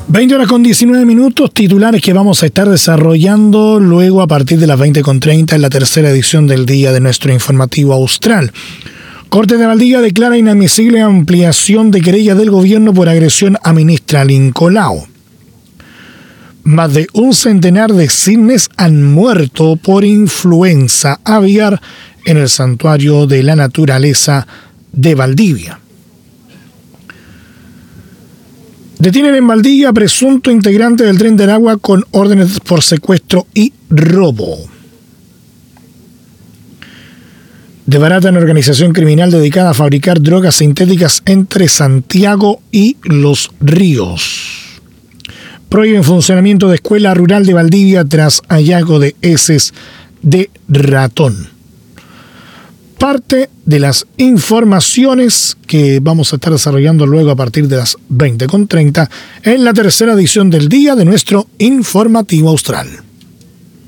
20:19, titulares que vamos a estar desarrollando luego a partir de las 20:30 en la tercera edición del día de nuestro informativo austral. Corte de Valdivia declara inadmisible ampliación de querella del gobierno por agresión a ministra Lincolao. Más de un centenar de cisnes han muerto por influenza aviar en el Santuario de la Naturaleza de Valdivia. Detienen en Valdivia a presunto integrante del Tren del Agua con órdenes por secuestro y robo. Desbaratan organización criminal dedicada a fabricar drogas sintéticas entre Santiago y Los Ríos. Prohíben funcionamiento de escuela rural de Valdivia tras hallazgo de heces de ratón. Parte de las informaciones que vamos a estar desarrollando luego a partir de las 20:30 en la tercera edición del día de nuestro informativo austral.